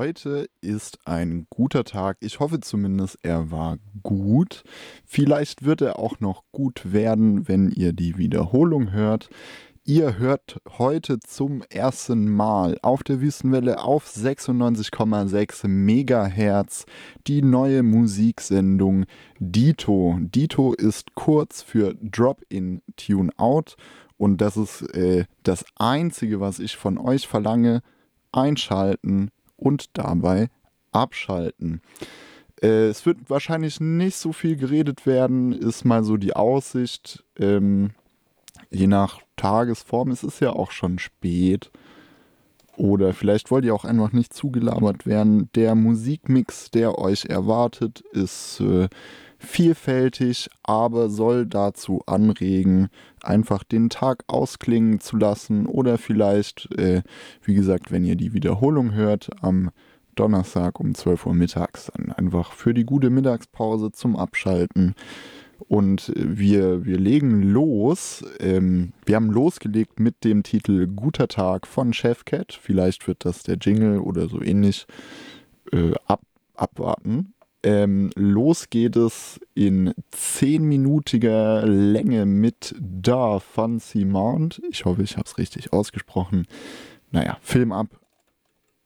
Heute ist ein guter Tag. Ich hoffe zumindest, er war gut. Vielleicht wird er auch noch gut werden, wenn ihr die Wiederholung hört. Ihr hört heute zum ersten Mal auf der Wüstenwelle auf 96,6 Megahertz die neue Musiksendung Dito. Dito ist kurz für Drop-in Tune Out und das ist das Einzige, was ich von euch verlange. Einschalten und dabei abschalten. Es wird wahrscheinlich nicht so viel geredet werden, ist mal so die Aussicht. Je nach Tagesform, es ist ja auch schon spät. Oder vielleicht wollt ihr auch einfach nicht zugelabert werden. Der Musikmix, der euch erwartet, ist vielfältig, aber soll dazu anregen, einfach den Tag ausklingen zu lassen. Oder vielleicht, wie gesagt, wenn ihr die Wiederholung hört, am Donnerstag um 12 Uhr mittags, dann einfach für die gute Mittagspause zum Abschalten. Und wir legen los. Wir haben losgelegt mit dem Titel Guter Tag von Chefcat. Vielleicht wird das der Jingle oder so ähnlich. Abwarten. Los geht es in 10-minütiger Länge mit Da von Simond. Ich hoffe, ich habe es richtig ausgesprochen. Naja, Film ab